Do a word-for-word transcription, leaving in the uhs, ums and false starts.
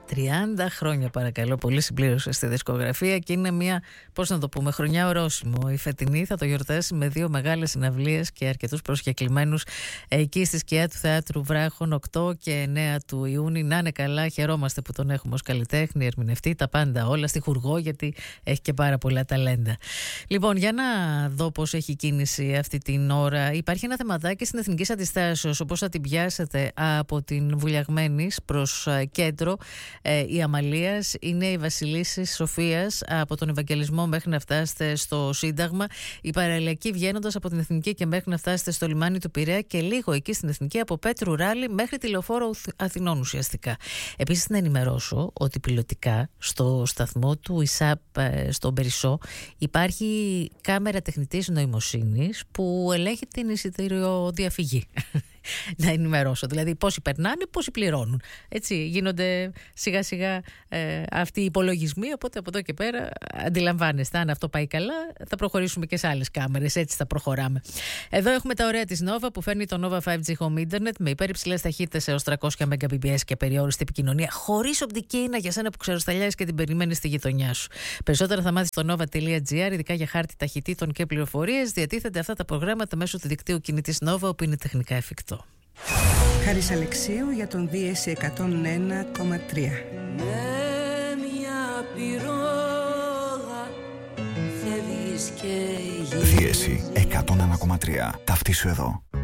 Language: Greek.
τριάντα χρόνια, παρακαλώ πολύ, συμπλήρωσε στη δισκογραφία και είναι μια, πώς να το πούμε, χρονιά ορόσημο. Η φετινή θα το γιορτάσει με δύο μεγάλες συναυλίες και αρκετούς προσκεκλημένους εκεί στη σκιά του Θεάτρου Βράχων οκτώ και εννέα του Ιούνιου. Να είναι καλά, χαιρόμαστε που τον έχουμε ως καλλιτέχνη, ερμηνευτή, τα πάντα όλα, στιχουργό, γιατί έχει και πάρα πολλά ταλέντα. Λοιπόν, για να δω πώς έχει κίνηση αυτή την ώρα, υπάρχει ένα θεματάκι στην Εθνικής Αντιστάσεως, όπως θα την πιάσετε από την Βουλιαγμένης προς κέντρο. Ε, η Αμαλίας είναι η Βασιλίσσης Σοφίας από τον Ευαγγελισμό μέχρι να φτάσετε στο Σύνταγμα. Η παραλιακή βγαίνοντας από την Εθνική και μέχρι να φτάσετε στο λιμάνι του Πειραιά και λίγο εκεί στην Εθνική από Πέτρου Ράλι μέχρι τη Λεωφόρο Αθηνών ουσιαστικά. Επίσης να ενημερώσω ότι πιλωτικά στο σταθμό του ΙΣΑΠ στον Περισσό υπάρχει κάμερα τεχνητής νοημοσύνης που ελέγχει την εισιτηριοδιαφυγή. Να ενημερώσω. Δηλαδή πόσοι περνάνε, πόσοι πληρώνουν. Έτσι γίνονται σιγά σιγά ε, αυτοί οι υπολογισμοί. Οπότε από εδώ και πέρα αντιλαμβάνεστε, αν αυτό πάει καλά, θα προχωρήσουμε και σε άλλες κάμερες. Έτσι θα προχωράμε. Εδώ έχουμε τα ωραία της Nova που φέρνει το Nova φάιβ τζι Home Internet με υπερυψηλές ταχύτητες έως τριακόσια Mbps και περιόριστη επικοινωνία χωρίς οπτική ίνα για σένα που ξεροσταλιάζεις και την περιμένεις στη γειτονιά σου. Περισσότερα θα μάθεις στο nova τελεία gr, ειδικά για χάρτη ταχυτήτων και πληροφορίες. Διατίθενται αυτά τα προγράμματα μέσω του δικτύου κινητής Nova, όπου είναι τεχνικά εφικτό. Χάρης Αλεξίου για τον Δίεση εκατόν ένα κόμμα τρία. Με μια πυρόγα φεύγεις και γυρίζεις. Δίεση εκατόν ένα κόμμα τρία. Ταυτίσου εδώ.